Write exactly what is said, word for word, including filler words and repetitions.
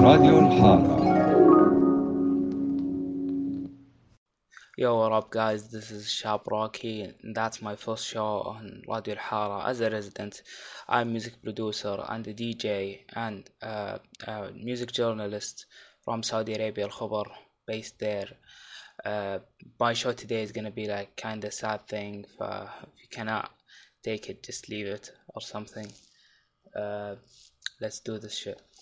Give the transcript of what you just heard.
راديو الحارة. Yo, what up, guys? This is Shab Rocky, and that's my first show on Radio Al Hara as a resident. I'm music producer and a D J and uh, a music journalist from Saudi Arabia, Al Khobar, based there. Uh, my show today is gonna be like kinda sad thing. For if you cannot take it, just leave it or something. Uh, let's do this shit.